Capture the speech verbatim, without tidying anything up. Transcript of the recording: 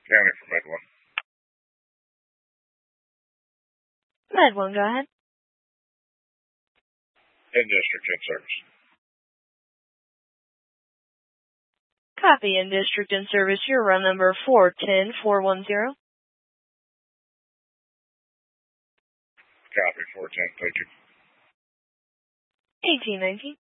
County for Med one. Med one, go ahead. In district, in service. Copy, in district, in service. Your run number four ten four one zero. Copy, four ten, thank you. eighteen nineteen.